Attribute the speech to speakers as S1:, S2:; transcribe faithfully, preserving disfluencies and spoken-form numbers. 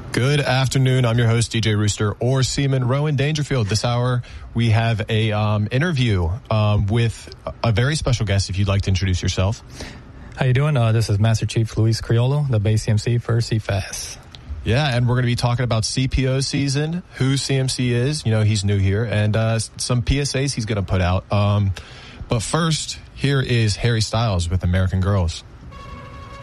S1: Good afternoon. I'm your host, D J Rooster, or Seaman Rowan Dangerfield. This hour, we have a um, interview um, with a very special guest, if you'd like to introduce yourself.
S2: How you doing? Uh, this is Master Chief Luis Criollo, the base C M C for C F A S.
S1: Yeah, and we're going to be talking about C P O season, who C M C is. You know, he's new here, and uh, some P S As he's going to put out. Um, but first, here is Harry Styles with American Girls.